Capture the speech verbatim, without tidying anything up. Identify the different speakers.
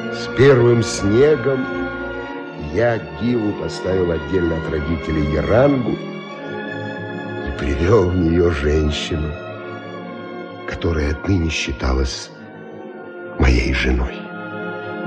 Speaker 1: С первым снегом я Гиву поставил отдельно от родителей Ярангу и привел в нее женщину, которая отныне считалась моей женой.